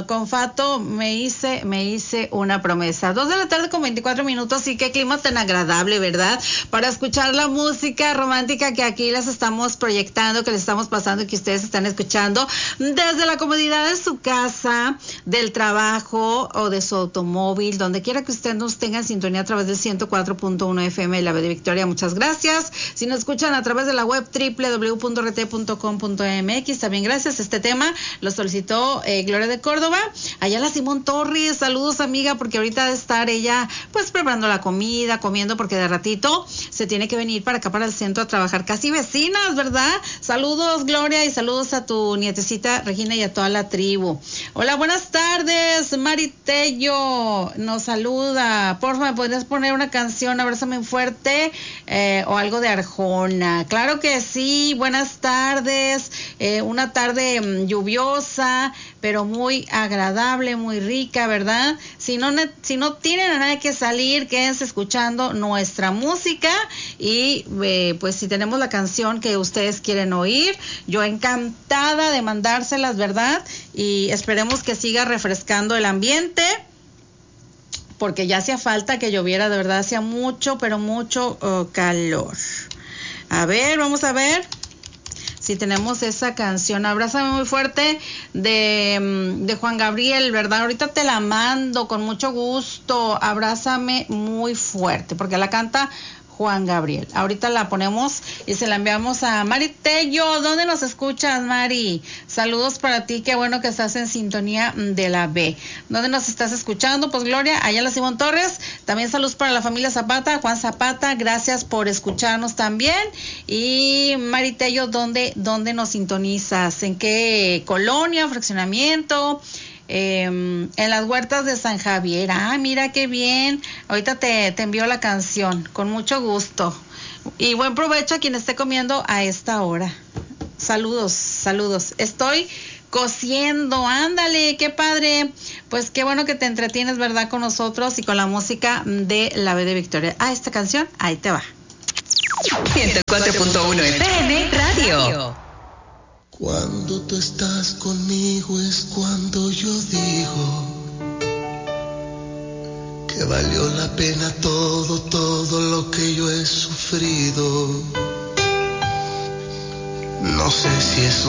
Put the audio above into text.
con Fato me hice una promesa. 2:24 y qué clima tan agradable, ¿verdad? Para escuchar la música romántica que aquí les estamos proyectando, que les estamos pasando y que ustedes están escuchando desde la comodidad de su casa, del trabajo o de su automóvil, donde quiera que usted nos tenga en sintonía a través del 104.1 FM de la B de Victoria. Muchas gracias. Si nos escuchan a través de la web www.rt.com.mx, también gracias. Este tema lo solicitó Gloria de Córdoba. Allá la Simón Torres, saludos amiga, porque ahorita de estar ella pues preparando la comida, comiendo, porque de ratito se tiene que venir para acá, para el centro, a trabajar. Casi vecinas, ¿verdad? Saludos Gloria y saludos a tu nietecita Regina y a toda la tribu. Hola, buenas tardes. Maritello nos saluda. Porfa, ¿me podrías poner una canción, Abrázame fuerte, o algo de Arjona? Claro que sí. Buenas tardes. Una tarde lluviosa, pero muy agradable, muy rica, ¿verdad? Si no tienen a nadie que salir, quédense escuchando nuestra música y pues si tenemos la canción que ustedes quieren oír, yo encantada de mandárselas, ¿verdad? Y esperemos que siga refrescando el ambiente, porque ya hacía falta que lloviera, de verdad, hacía mucho, pero mucho calor. A ver, vamos a ver si tenemos esa canción, Abrázame muy fuerte, de Juan Gabriel, ¿verdad? Ahorita te la mando con mucho gusto. Abrázame muy fuerte, porque la canta Juan Gabriel. Ahorita la ponemos y se la enviamos a Mari Tello. ¿Dónde nos escuchas, Mari? Saludos para ti, qué bueno que estás en sintonía de la B. ¿Dónde nos estás escuchando? Pues Gloria, allá la Simón Torres. También saludos para la familia Zapata, Juan Zapata, gracias por escucharnos también. Y Mari Tello, ¿dónde nos sintonizas? ¿En qué colonia, fraccionamiento? En las huertas de San Javier. Ah, mira qué bien. Ahorita te envío la canción con mucho gusto y buen provecho a quien esté comiendo a esta hora. Saludos. Estoy cociendo, ándale, qué padre. Pues qué bueno que te entretienes, ¿verdad? Con nosotros y con la música de la B de Victoria. Esta canción, ahí te va. 104.1 FM Radio. Cuando tú estás conmigo es cuando yo digo que valió la pena todo lo que yo he sufrido. No sé si es